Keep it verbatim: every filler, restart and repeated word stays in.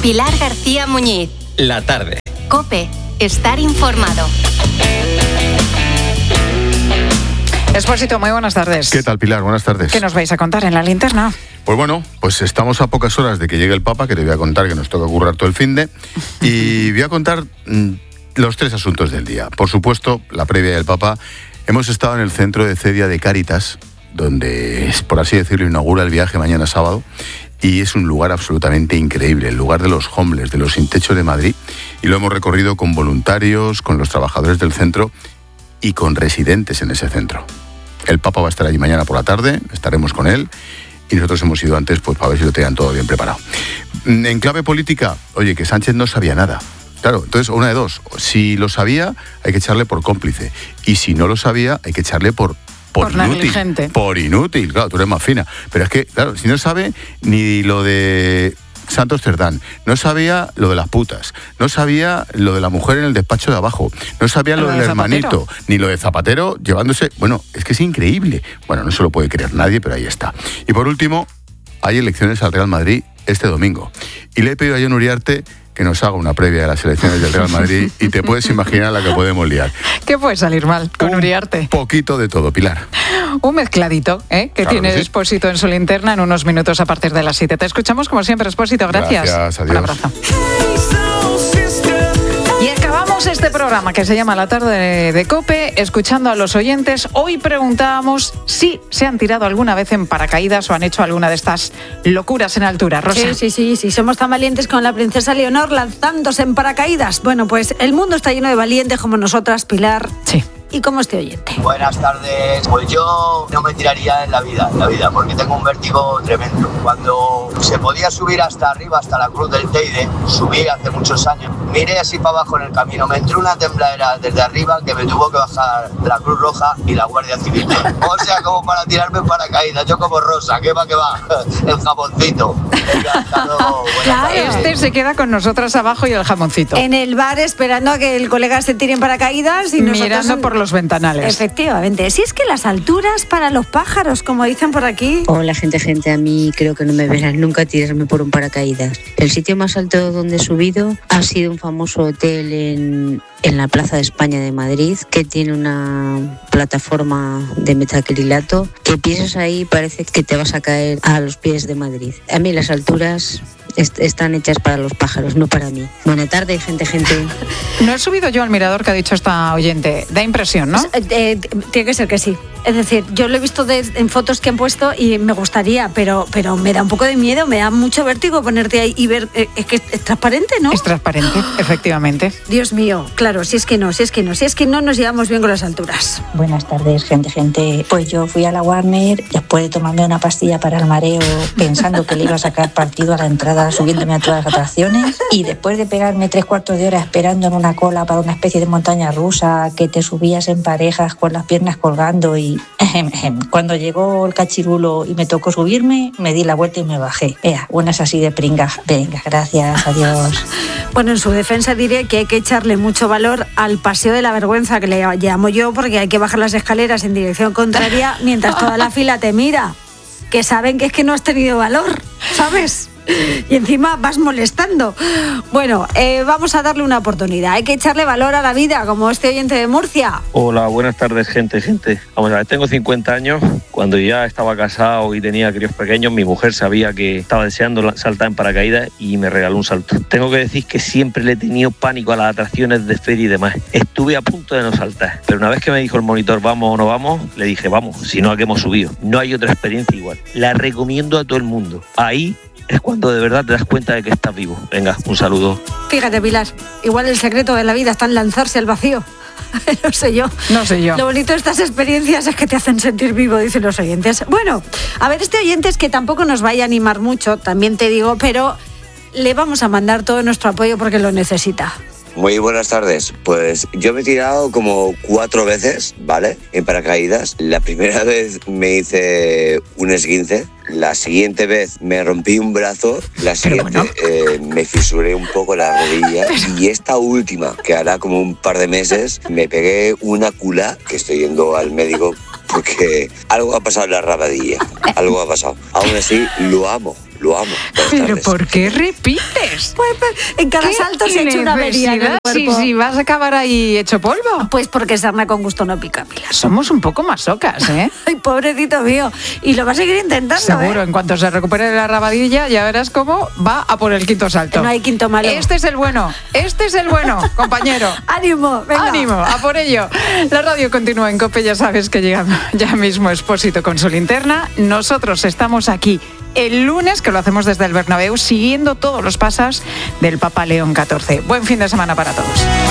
Pilar García Muñiz. La tarde. COPE. Estar informado. Expósito, muy buenas tardes. ¿Qué tal, Pilar? Buenas tardes. ¿Qué nos vais a contar en la linterna? Pues bueno, pues estamos a pocas horas de que llegue el Papa, que te voy a contar que nos toca currar todo el finde, y voy a contar mmm, los tres asuntos del día. Por supuesto, la previa del Papa. Hemos estado en el centro de Cedia de Cáritas, donde, por así decirlo, inaugura el viaje mañana sábado, y es un lugar absolutamente increíble, el lugar de los homeless, de los sin techo de Madrid, y lo hemos recorrido con voluntarios, con los trabajadores del centro y con residentes en ese centro. El Papa va a estar allí mañana por la tarde, estaremos con él, y nosotros hemos ido antes pues para ver si lo tenían todo bien preparado. En clave política, oye, que Sánchez no sabía nada. Claro, entonces una de dos, si lo sabía hay que echarle por cómplice, y si no lo sabía hay que echarle por Por, por inútil, negligente. Por inútil, claro, tú eres más fina. Pero es que, claro, si no sabe ni lo de Santos Cerdán, no sabía lo de las putas, no sabía lo de la mujer en el despacho de abajo, no sabía lo, lo del de hermanito, ni lo de Zapatero llevándose... Bueno, es que es increíble. Bueno, no se lo puede creer nadie, pero ahí está. Y por último, hay elecciones al Real Madrid este domingo. Y le he pedido a Jon Uriarte que nos haga una previa de las elecciones del Real Madrid y te puedes imaginar la que podemos liar. ¿Qué puede salir mal con Un Uriarte? Poquito de todo, Pilar. Un mezcladito, ¿eh? Que Claro tiene que sí. Expósito en su linterna en unos minutos a partir de las siete. Te escuchamos como siempre, Expósito. Gracias. Gracias, adiós. Un abrazo. Y acabamos este programa que se llama La Tarde de, de COPE, escuchando a los oyentes. Hoy preguntábamos si se han tirado alguna vez en paracaídas o han hecho alguna de estas locuras en altura. Rosa. Sí, sí, sí, sí. Somos tan valientes con la princesa Leonor lanzándose en paracaídas. Bueno, pues el mundo está lleno de valientes como nosotras, Pilar. Sí. Y como este oyente. Buenas tardes. Pues yo no me tiraría en la vida, en la vida, porque tengo un vértigo tremendo. Cuando se podía subir hasta arriba, hasta la Cruz del Teide, subí hace muchos años, miré así para abajo en el camino, me entró una tembladera desde arriba que me tuvo que bajar la Cruz Roja y la Guardia Civil. O sea, como para tirarme en paracaídas, yo como Rosa, que va, que va, el jamoncito. Venga, hasta luego. Claro. Este se queda con nosotras abajo y el jamoncito. En el bar esperando a que el colega se tire en paracaídas y nosotros... Mirando por los ventanales. Efectivamente. Si es que las alturas para los pájaros, como dicen por aquí... Hola, gente, gente. A mí creo que no me verás nunca tirarme por un paracaídas. El sitio más alto donde he subido ha sido un famoso hotel en, en la Plaza de España de Madrid, que tiene una plataforma de metacrilato que pisas ahí y parece que te vas a caer a los pies de Madrid. A mí las alturas est- están hechas para los pájaros, no para mí. Buena tarde, gente, gente. No he subido yo al mirador que ha dicho esta oyente. Da impresión, ¿no? Eh, eh, tiene que ser que sí. Es decir, yo lo he visto de, en fotos que han puesto y me gustaría, pero, pero me da un poco de miedo, me da mucho vértigo ponerte ahí y ver... Eh, es que es transparente, ¿no? Es transparente, efectivamente. Dios mío, claro, si es que no, si es que no, si es que no nos llevamos bien con las alturas. Buenas tardes, gente, gente. Pues yo fui a la Warner después de tomarme una pastilla para el mareo, pensando que le iba a sacar partido a la entrada, subiéndome a todas las atracciones, y después de pegarme tres cuartos de hora esperando en una cola para una especie de montaña rusa, que te subías en parejas con las piernas colgando, y cuando llegó el cachirulo y me tocó subirme, me di la vuelta y me bajé. Ea, unas así de pringas. Venga, gracias, adiós. Bueno, en su defensa diré que hay que echarle mucho valor al paseo de la vergüenza, que le llamo yo, porque hay que bajar las escaleras en dirección contraria mientras toda la fila te mira, que saben que es que no has tenido valor, ¿sabes? Y encima vas molestando. Bueno, eh, vamos a darle una oportunidad. Hay que echarle valor a la vida, como este oyente de Murcia. Hola, buenas tardes, gente, gente. Vamos a ver, tengo cincuenta años. Cuando ya estaba casado y tenía críos pequeños, mi mujer sabía que estaba deseando saltar en paracaídas y me regaló un salto. Tengo que decir que siempre le he tenido pánico a las atracciones de feria y demás. Estuve a punto de no saltar, pero una vez que me dijo el monitor vamos o no vamos, le dije vamos, si no, ¿a qué hemos subido? No hay otra experiencia igual. La recomiendo a todo el mundo. Ahí es cuando de verdad te das cuenta de que estás vivo. Venga, un saludo. Fíjate, Pilar, igual el secreto de la vida está en lanzarse al vacío. No sé yo. No sé yo. Lo bonito de estas experiencias es que te hacen sentir vivo, dicen los oyentes. Bueno, a ver, este oyente es que tampoco nos vaya a animar mucho, también te digo, pero le vamos a mandar todo nuestro apoyo porque lo necesita. Muy buenas tardes. Pues yo me he tirado como cuatro veces, ¿vale? En paracaídas. La primera vez me hice un esguince. La siguiente vez me rompí un brazo. La siguiente bueno. eh, me fisuré un poco la rodilla. Y esta última, que hará como un par de meses, me pegué una cula, que estoy yendo al médico porque algo ha pasado en la rabadilla. Algo ha pasado. Aún así, lo amo. lo amo. Buenas ¿Pero tardes. por qué repites? Pues, pues, en cada ¿Qué salto se ha hecho una avería en el necesidad? Sí, cuerpo. sí, vas a acabar ahí hecho polvo. Pues porque sarna con gusto no pica, Pilar. Somos un poco masocas, ¿eh? Ay, pobrecito mío. Y lo va a seguir intentando, Seguro, ¿eh? en cuanto se recupere de la rabadilla, ya verás cómo va a por el quinto salto. No hay quinto malo. Este es el bueno, este es el bueno, compañero. ¡Ánimo! Venga. ¡Ánimo! A por ello. La radio continúa en COPE, ya sabes que llega ya mismo Expósito con su linterna. Nosotros estamos aquí el lunes, que lo hacemos desde el Bernabéu, siguiendo todos los pasos del Papa León catorce. Buen fin de semana para todos.